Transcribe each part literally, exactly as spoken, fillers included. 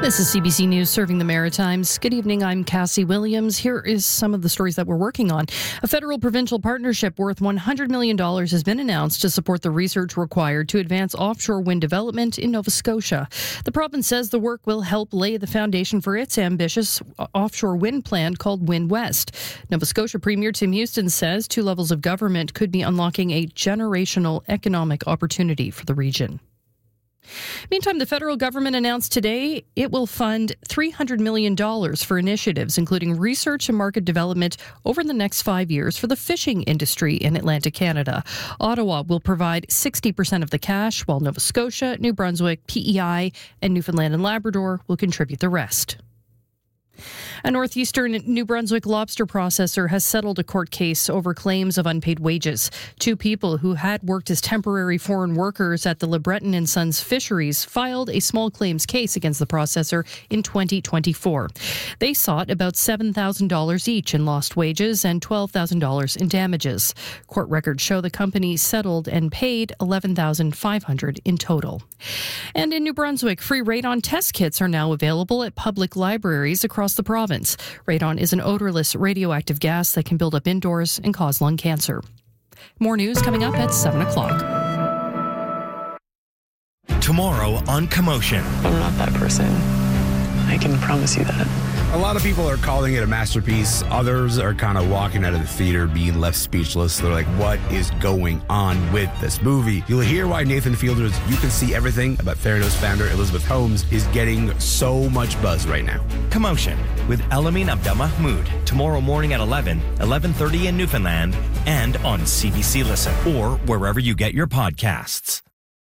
This is C B C News serving the Maritimes. Good evening, I'm Cassie Williams. Here is some of the stories that we're working on. A federal-provincial partnership worth one hundred million dollars has been announced to support the research required to advance offshore wind development in Nova Scotia. The province says the work will help lay the foundation for its ambitious offshore wind plan called Wind West. Nova Scotia Premier Tim Houston says two levels of government could be unlocking a generational economic opportunity for the region. Meantime, the federal government announced today it will fund three hundred million dollars for initiatives, including research and market development over the next five years for the fishing industry in Atlantic Canada. Ottawa will provide sixty percent of the cash, while Nova Scotia, New Brunswick, P E I, and Newfoundland and Labrador will contribute the rest. A northeastern New Brunswick lobster processor has settled a court case over claims of unpaid wages. Two people who had worked as temporary foreign workers at the LeBreton and Sons fisheries filed a small claims case against the processor in twenty twenty-four. They sought about seven thousand dollars each in lost wages and twelve thousand dollars in damages. Court records show the company settled and paid eleven thousand five hundred dollars in total. And in New Brunswick, free radon test kits are now available at public libraries across the province. Radon is an odorless radioactive gas that can build up indoors and cause lung cancer. More news coming up at seven o'clock. Tomorrow on Commotion. I'm not that person. I can promise you that. A lot of people are calling it a masterpiece. Others are kind of walking out of the theater being left speechless. They're like, what is going on with this movie? You'll hear why Nathan Fielder's You Can See Everything about Theranos founder Elizabeth Holmes is getting so much buzz right now. Commotion with Elamin Abdelmahmoud. Tomorrow morning at eleven, eleven thirty in Newfoundland, and on C B C Listen or wherever you get your podcasts.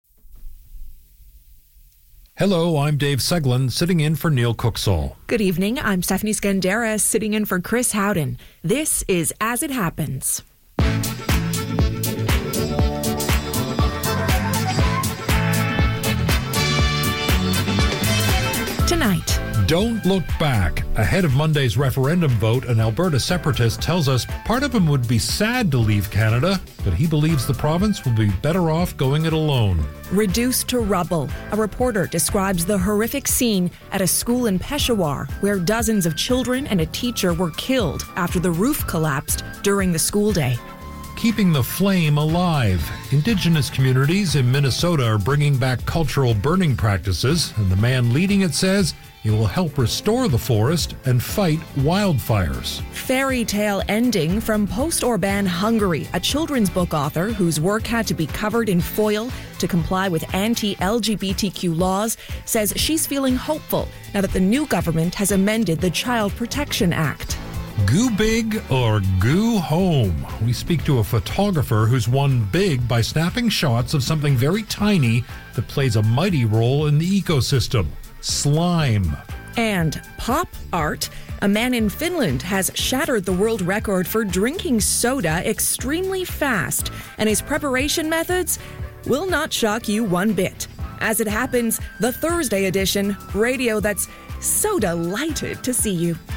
Hello, I'm Dave Seglin, sitting in for Neil Cooksall. Good evening, I'm Stephanie Scandaris, sitting in for Chris Howden. This is As It Happens. Tonight. Don't look back. Ahead of Monday's referendum vote, an Alberta separatist tells us part of him would be sad to leave Canada, but he believes the province will be better off going it alone. Reduced to rubble. A reporter describes the horrific scene at a school in Peshawar where dozens of children and a teacher were killed after the roof collapsed during the school day. Keeping the flame alive. Indigenous communities in Minnesota are bringing back cultural burning practices, and the man leading it says he will help restore the forest and fight wildfires. Fairy tale ending from Post-Orban Hungary. A children's book author whose work had to be covered in foil to comply with anti-L G B T Q laws says she's feeling hopeful now that the new government has amended the Child Protection Act. Goo big or goo home? We speak to a photographer who's won big by snapping shots of something very tiny that plays a mighty role in the ecosystem. Slime. And pop art. A man in Finland has shattered the world record for drinking soda extremely fast, and his preparation methods will not shock you one bit. As It Happens, the Thursday edition, radio that's so delighted to see you.